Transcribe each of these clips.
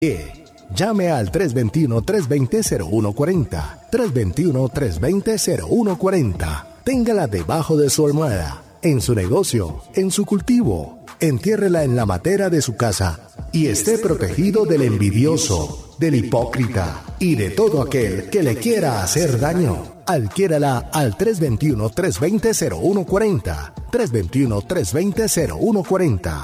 Llame al 321-320-0140. 321-320-0140. Téngala debajo de su almohada, en su negocio, en su cultivo. Entiérrela en la matera de su casa y esté protegido del envidioso, del hipócrita y de todo aquel que le quiera hacer daño. Adquiérala al 321-320-0140. 321-320-0140.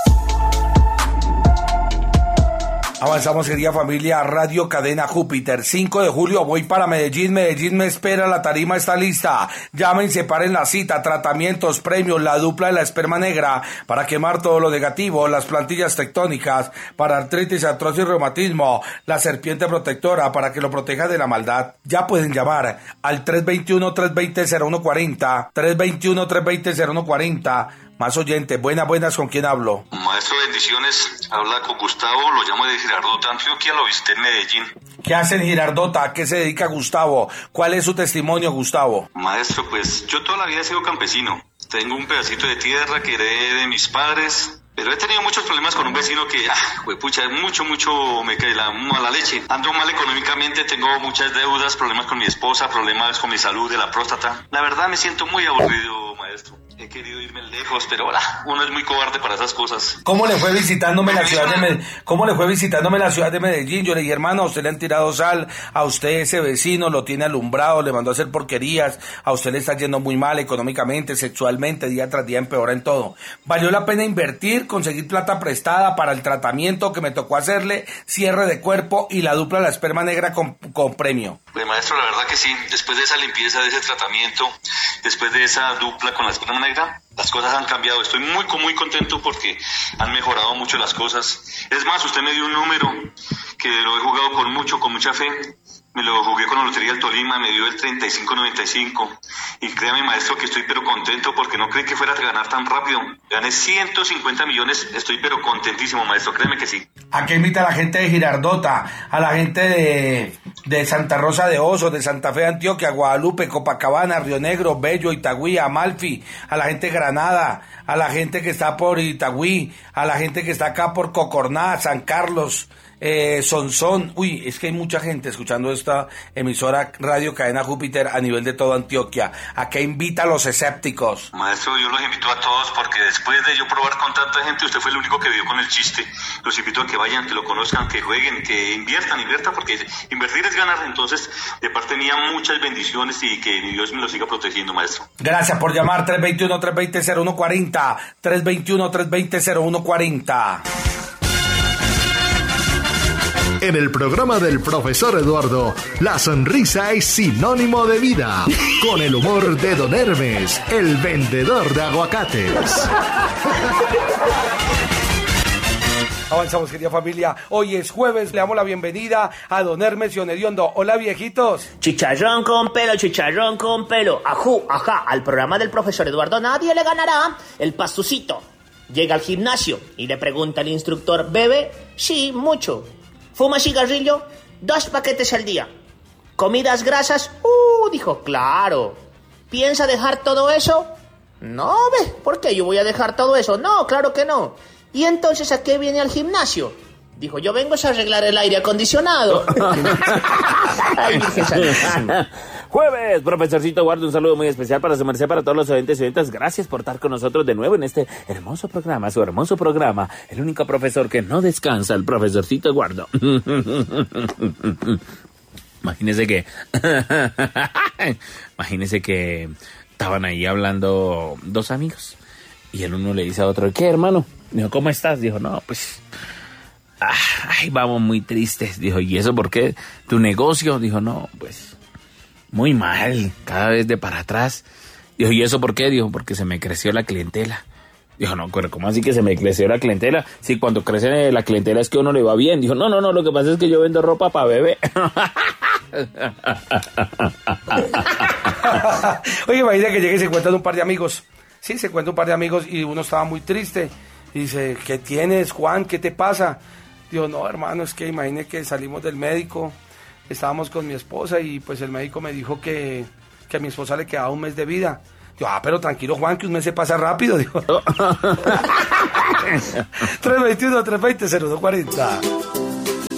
Avanzamos, querida familia. Radio Cadena Júpiter, 5 de julio, voy para Medellín. Medellín me espera, la tarima está lista. Llamen, separen la cita, tratamientos, premios, la dupla de la esperma negra para quemar todo lo negativo, las plantillas tectónicas para artritis, artrosis y reumatismo, la serpiente protectora para que lo proteja de la maldad. Ya pueden llamar al 321-320-0140, 321-320-0140. Más oyentes, buenas, ¿con quién hablo? Maestro, bendiciones, habla con Gustavo, lo llamo de Girardota, Antioquia, lo visité en Medellín. ¿Qué hace en Girardota? ¿A qué se dedica Gustavo? ¿Cuál es su testimonio, Gustavo? Maestro, pues yo toda la vida he sido campesino, tengo un pedacito de tierra que heredé de mis padres, pero he tenido muchos problemas con un vecino que, pucha, mucho me cae la mala leche. Ando mal económicamente, tengo muchas deudas, problemas con mi esposa, problemas con mi salud de la próstata. La verdad me siento muy aburrido, maestro. He querido irme lejos, pero uno es muy cobarde para esas cosas. ¿Cómo le fue visitándome la ciudad de Medellín? Yo le dije, hermano, a usted le han tirado sal, a usted ese vecino lo tiene alumbrado, le mandó a hacer porquerías, a usted le está yendo muy mal económicamente, sexualmente, día tras día empeora en todo. ¿Valió la pena invertir, conseguir plata prestada para el tratamiento que me tocó hacerle, cierre de cuerpo y la dupla de la esperma negra con premio? Pues maestro, la verdad que sí, después de esa limpieza, de ese tratamiento, después de esa dupla con la esperma negra, las cosas han cambiado. Estoy muy contento porque han mejorado mucho las cosas. Es más, usted me dio un número que lo he jugado con mucha fe. Me lo jugué con la Lotería del Tolima, me dio el 3595. Y créame, maestro, que estoy pero contento porque no creí que fuera a ganar tan rápido. Gané 150 millones, estoy pero contentísimo, maestro, créeme que sí. ¿A qué invita a la gente de Girardota, a la gente de Santa Rosa de Osos, de Santa Fe de Antioquia, Guadalupe, Copacabana, Río Negro, Bello, Itagüí, Amalfi, a la gente de Granada, a la gente que está por Itagüí, a la gente que está acá por Cocorná, San Carlos, Sonsón? Uy, es que hay mucha gente escuchando esta emisora Radio Cadena Júpiter a nivel de toda Antioquia. ¿A qué invita a los escépticos? Maestro, yo los invito a todos porque después de yo probar con tanta gente, usted fue el único que vio con el chiste. Los invito a que vayan, que lo conozcan, que jueguen, que inviertan porque invertir es ganar. Entonces, de parte mía, muchas bendiciones y que Dios me lo siga protegiendo, maestro. Gracias por llamar. 321-320-0140, 321-320-0140. En el programa del profesor Eduardo, la sonrisa es sinónimo de vida. Con el humor de Don Hermes, el vendedor de aguacates. Avanzamos, querida familia. Hoy es jueves, le damos la bienvenida a Don Hermes y Don Hediondo. Hola, viejitos. Chicharrón con pelo. Ajú, ajá, al programa del profesor Eduardo nadie le ganará. El pastucito llega al gimnasio y le pregunta al instructor, ¿bebe? Sí, mucho. ¿Fuma cigarrillo? 2 paquetes al día. ¿Comidas grasas? Dijo, claro. ¿Piensa dejar todo eso? No, ¿por qué yo voy a dejar todo eso? No, claro que no. ¿Y entonces a qué viene al gimnasio? Dijo, yo vengo a arreglar el aire acondicionado. Ay, Jueves, profesorcito Eduardo, un saludo muy especial para su merced, para todos los oyentes y oyentas. Gracias por estar con nosotros de nuevo en este hermoso programa, su hermoso programa. El único profesor que no descansa, el profesorcito Eduardo. Imagínese que estaban ahí hablando 2 amigos. Y el uno le dice a otro, ¿qué, hermano? Dijo, ¿cómo estás? Dijo, no, pues... vamos muy tristes. Dijo, ¿y eso por qué? ¿Tu negocio? Dijo, no, pues... muy mal, cada vez de para atrás. Dijo, ¿y eso por qué? Dijo, porque se me creció la clientela. Dijo, no, pero ¿cómo así que se me creció la clientela? Sí, cuando crece la clientela es que a uno le va bien. Dijo, no, lo que pasa es que yo vendo ropa para bebé. Oye, imagina que llega y se encuentran un par de amigos. Sí, se encuentra un par de amigos y uno estaba muy triste. Y dice, ¿qué tienes, Juan? ¿Qué te pasa? Dijo, no, hermano, es que imagine que salimos del médico, estábamos con mi esposa y pues el médico me dijo que a mi esposa le quedaba 1 mes de vida. Digo, pero tranquilo, Juan, que 1 mes se pasa rápido. Dijo. 321-320-0140.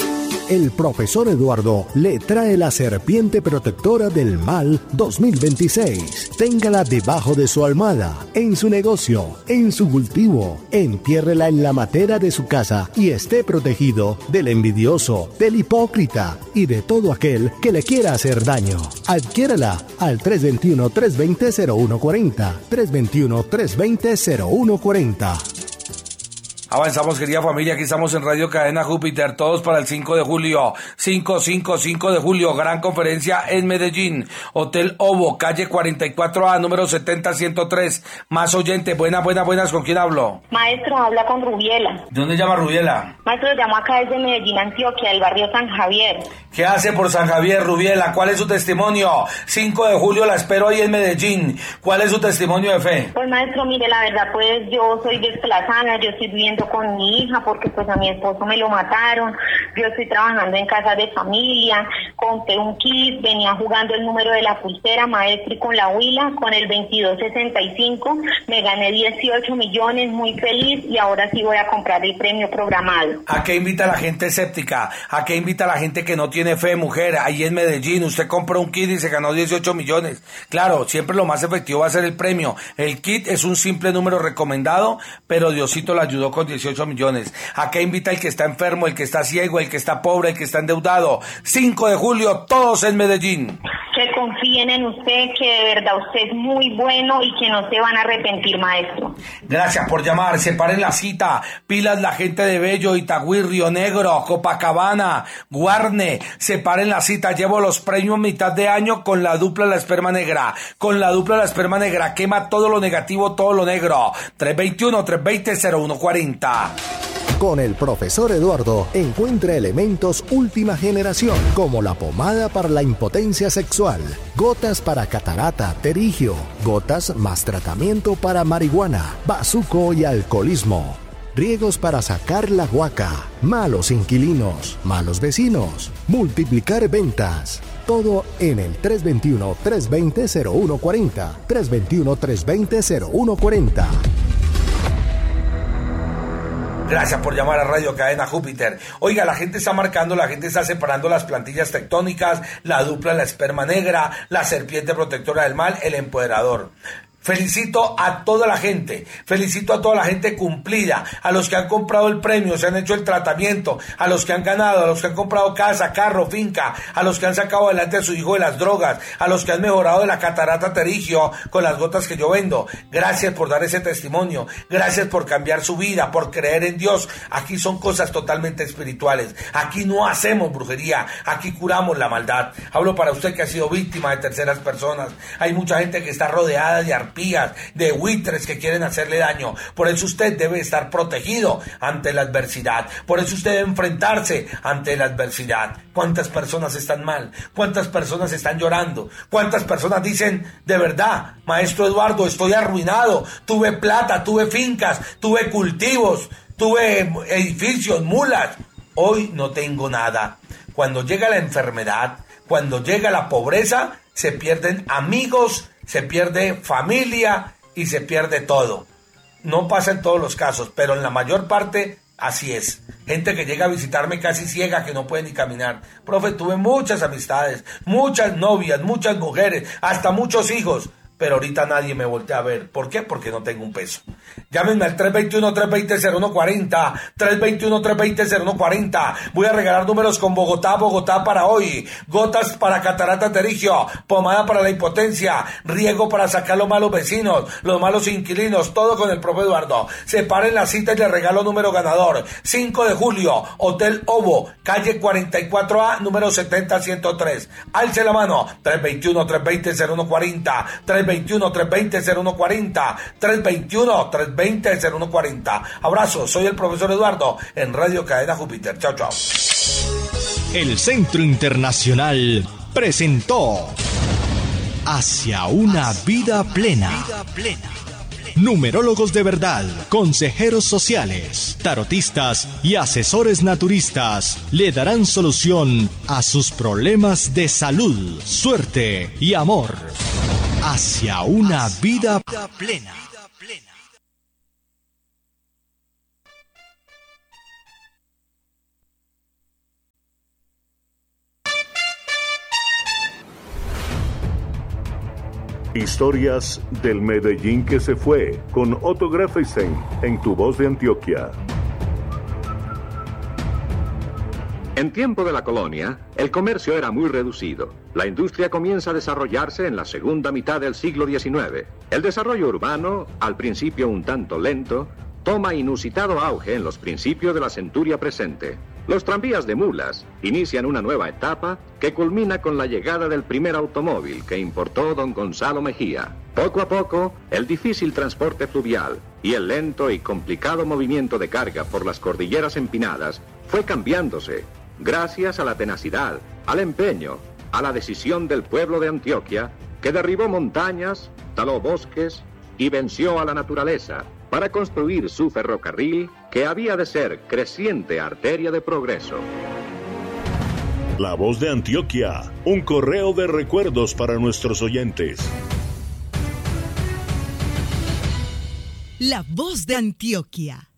el profesor Eduardo le trae la serpiente protectora del mal 2026. Téngala debajo de su almohada, en su negocio, en su cultivo. Entiérrela en la matera de su casa y esté protegido del envidioso, del hipócrita y de todo aquel que le quiera hacer daño. Adquiérala al 321-320-0140. 321-320-0140. Avanzamos, querida familia, aquí estamos en Radio Cadena Júpiter, todos para el 5 de julio, 5 de julio, gran conferencia en Medellín, Hotel Ovo, calle 44A, número 70103, más oyente, buenas, ¿con quién hablo? Maestro, habla con Rubiela. ¿De dónde llama Rubiela? Maestro, llamo acá desde Medellín, Antioquia, del barrio San Javier. ¿Qué hace por San Javier, Rubiela? ¿Cuál es su testimonio? 5 de julio la espero ahí en Medellín, ¿cuál es su testimonio de fe? Pues maestro, mire, la verdad, pues yo soy desplazada, yo estoy viviendo con mi hija porque pues a mi esposo me lo mataron, yo estoy trabajando en casa de familia, compré un kit, venía jugando el número de la pulsera, maestro, y con la huila, con el 2265, me gané 18 millones, muy feliz, y ahora sí voy a comprar el premio programado. ¿A qué invita la gente escéptica? ¿A qué invita la gente que no tiene fe, mujer? Ahí en Medellín, usted compró un kit y se ganó 18 millones. Claro, siempre lo más efectivo va a ser el premio. El kit es un simple número recomendado, pero Diosito lo ayudó con 18 millones. ¿A qué invita el que está enfermo, el que está ciego, el que está pobre, el que está endeudado? 5 de julio, todos en Medellín. Que confíen en usted, que de verdad usted es muy bueno y que no se van a arrepentir, maestro. Gracias por llamar, separen la cita, pilas la gente de Bello, Itagüí, Río Negro, Copacabana, Guarne, separen la cita, llevo los premios mitad de año con la dupla La Esperma Negra, quema todo lo negativo, todo lo negro, 321-320-0140. Con el profesor Eduardo encuentra elementos última generación, como la pomada para la impotencia sexual, gotas para catarata, terigio, gotas más tratamiento para marihuana, bazuco y alcoholismo, riegos para sacar la guaca, malos inquilinos, malos vecinos, multiplicar ventas. Todo en el 321-320-0140. 321-320-0140. Gracias por llamar a Radio Cadena Júpiter. Oiga, la gente está marcando, la gente está separando las plantillas tectónicas, la dupla La Esperma Negra, la serpiente protectora del mal, el empoderador. Felicito a toda la gente cumplida, a los que han comprado el premio, se han hecho el tratamiento, a los que han ganado, a los que han comprado casa, carro, finca, a los que han sacado adelante a su hijo de las drogas, a los que han mejorado de la catarata terigio con las gotas que yo vendo. Gracias por dar ese testimonio, gracias por cambiar su vida, por creer en Dios. Aquí son cosas totalmente espirituales, aquí no hacemos brujería, aquí curamos la maldad. Hablo para usted que ha sido víctima de terceras personas. Hay mucha gente que está rodeada de arpías, de buitres que quieren hacerle daño. Por eso usted debe estar protegido ante la adversidad. Por eso usted debe enfrentarse ante la adversidad. ¿Cuántas personas están mal? ¿Cuántas personas están llorando? ¿Cuántas personas dicen, de verdad, maestro Eduardo, estoy arruinado? Tuve plata, tuve fincas, tuve cultivos, tuve edificios, mulas. Hoy no tengo nada. Cuando llega la enfermedad, cuando llega la pobreza, se pierden amigos, se pierde familia y se pierde todo. No pasa en todos los casos, pero en la mayor parte así es. Gente que llega a visitarme casi ciega, que no puede ni caminar. Profe, tuve muchas amistades, muchas novias, muchas mujeres, hasta muchos hijos, pero ahorita nadie me voltea a ver. ¿Por qué? Porque no tengo un peso. Llámenme al 321-320-0140, 321-320-0140. Voy a regalar números con Bogotá para hoy. Gotas para catarata terigio, pomada para la impotencia, riego para sacar los malos vecinos, los malos inquilinos, todo con el profe Eduardo. Separen la cita y le regalo número ganador. 5 de julio, Hotel Ovo, calle 44A, número 70103. Alce la mano, 321-320-0140, 321-320-0140, 321-320-0140. Abrazo, soy el profesor Eduardo en Radio Cadena Júpiter. Chao, chao. El Centro Internacional presentó Hacia una vida plena. Numerólogos de verdad, consejeros sociales, tarotistas y asesores naturistas le darán solución a sus problemas de salud, suerte y amor. Hacia una vida plena. Historias del Medellín que se fue, con Otto Greffenstein en Tu Voz de Antioquia. En tiempo de la colonia, el comercio era muy reducido. La industria comienza a desarrollarse en la segunda mitad del siglo XIX. El desarrollo urbano, al principio un tanto lento, toma inusitado auge en los principios de la centuria presente. Los tranvías de mulas inician una nueva etapa que culmina con la llegada del primer automóvil que importó don Gonzalo Mejía. Poco a poco, el difícil transporte fluvial y el lento y complicado movimiento de carga por las cordilleras empinadas fue cambiándose gracias a la tenacidad, al empeño, a la decisión del pueblo de Antioquia, que derribó montañas, taló bosques y venció a la naturaleza para construir su ferrocarril que había de ser creciente arteria de progreso. La Voz de Antioquia, un correo de recuerdos para nuestros oyentes. La Voz de Antioquia.